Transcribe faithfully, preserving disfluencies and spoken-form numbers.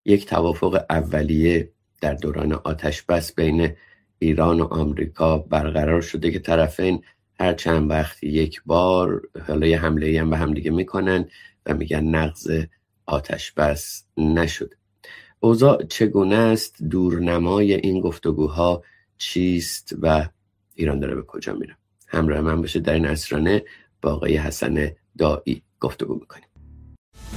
یک توافق اولیه در دوران آتش بس بین ایران و آمریکا برقرار شده که طرفین هر چند وقت یک بار حالا یه حمله هم به هم دیگه میکنن و میگن نقض آتش بس نشد. اوضاع چگونه است؟ دورنمای این گفتگوها چیست و ایران داره به کجا میره؟ همراه من بشه در این عصرانه با آقای حسن دایی گفتگو میکنیم.